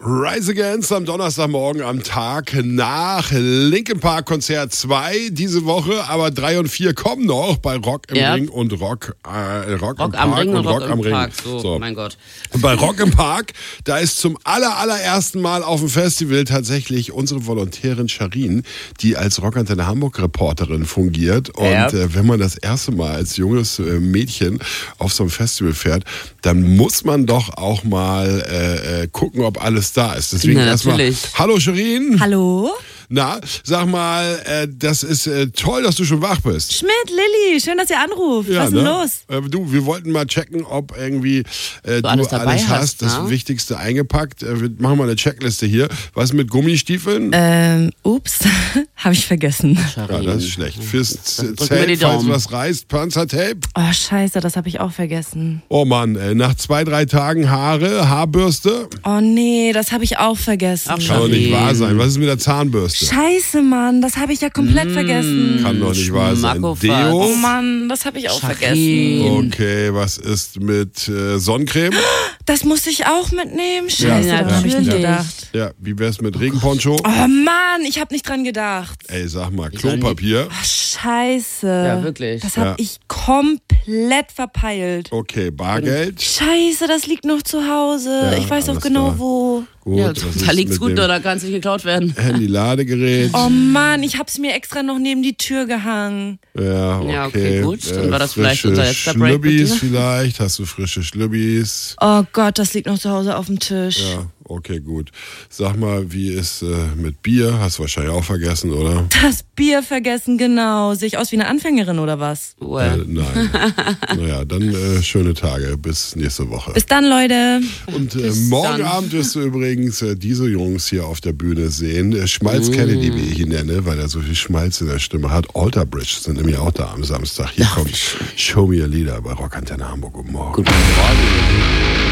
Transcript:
Rise Against am Donnerstagmorgen am Tag nach Linkin Park Konzert 2 diese Woche, aber 3 und 4 kommen noch bei Rock im Ring und Rock im Park und Rock am Ring. So, mein Gott. Bei Rock im Park, da ist zum allerersten Mal auf dem Festival tatsächlich unsere Volontärin Sharin, die als Rockantenne Hamburg Reporterin fungiert. Und wenn man das erste Mal als junges Mädchen auf so ein Festival fährt, dann muss man doch auch mal gucken, ob alles da ist. Deswegen erstmal hallo Sharin. Hallo. Na, sag mal, das ist toll, dass du schon wach bist. Schmidt, Lilly, schön, dass ihr anruft. Was ist denn los? Wir wollten mal checken, ob irgendwie du alles hast, das Wichtigste eingepackt. Wir machen mal eine Checkliste hier. Was mit Gummistiefeln? Ups, habe ich vergessen. Ja, das ist schlecht. Fürs Zelt, falls was reißt, Panzertape. Oh, scheiße, das habe ich auch vergessen. Oh Mann, nach 2-3 Tagen Haarbürste. Oh nee, das habe ich auch vergessen. Kann doch nicht wahr sein. Was ist mit der Zahnbürste? Scheiße, Mann, das habe ich ja komplett vergessen. Kann doch nicht wahr sein. Deo? Oh Mann, das habe ich auch vergessen. Okay, was ist mit Sonnencreme? Das muss ich auch mitnehmen. Scheiße, da habe ich nicht gedacht. Ja, wie wär's mit Regenponcho? Oh Mann, ich habe nicht dran gedacht. Ey, sag mal, Klopapier. Oh, scheiße. Ja, wirklich. Das habe ich komplett verpeilt. Okay, Bargeld. Scheiße, das liegt noch zu Hause. Ich weiß auch genau wo. Gut, ja, da liegt's gut, da kann es nicht geklaut werden. Handy-Ladegerät. Oh Mann, ich hab's mir extra noch neben die Tür gehangen. Ja, okay. Gut. Dann war das vielleicht unser letzter Break. Schlübbis vielleicht. Hast du frische Schlübbis? Oh Gott, das liegt noch zu Hause auf dem Tisch. Ja, okay, gut. Sag mal, wie ist mit Bier? Hast du wahrscheinlich auch vergessen, oder? Das Bier vergessen, genau. Sehe ich aus wie eine Anfängerin oder was? Nein. Naja, dann schöne Tage. Bis nächste Woche. Bis dann, Leute. Und morgen Abend wirst du übrigens diese Jungs hier auf der Bühne sehen. Schmalz Kennedy, wie ich ihn nenne, weil er so viel Schmalz in der Stimme hat. Alter Bridge sind nämlich auch da am Samstag. Hier kommt Show Me a Leader bei Rockantenne Hamburg. Guten Morgen. Guten Morgen.